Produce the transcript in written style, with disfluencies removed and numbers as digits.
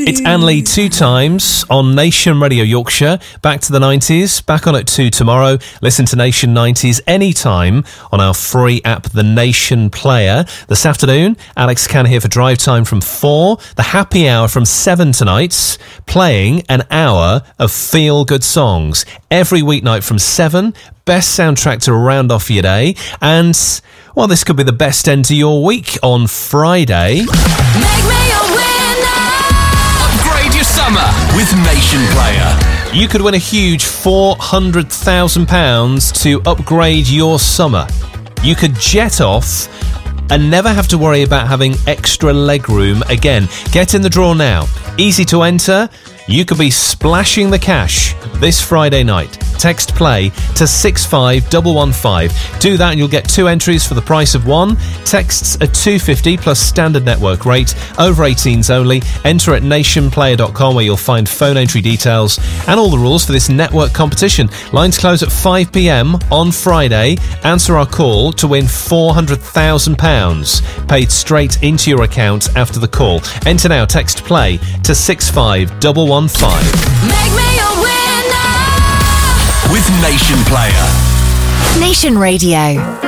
It's Anne Lee 2 times on Nation Radio Yorkshire. Back to the 90s, back on at 2 tomorrow. Listen to Nation 90s anytime on our free app, The Nation Player. This afternoon, Alex Can here for Drive Time from 4. The Happy Hour from 7 tonight, playing an hour of feel-good songs. Every weeknight from 7, best soundtrack to round off your day. And, well, this could be the best end to your week on Friday. Make me a winner! Upgrade your summer with Nation Player. You could win a huge £400,000 to upgrade your summer. You could jet off and never have to worry about having extra legroom again. Get in the draw now. Easy to enter. You could be splashing the cash this Friday night. Text play to 65115. Do that and you'll get 2 entries for the price of 1. Texts are $2.50 plus standard network rate. Over 18s only. Enter at nationplayer.com where you'll find phone entry details and all the rules for this network competition. Lines close at 5 p.m. on Friday. Answer our call to win £400,000 paid straight into your account after the call. Enter now. Text play to 65115. Make me a winner! With Nation Player. Nation Radio.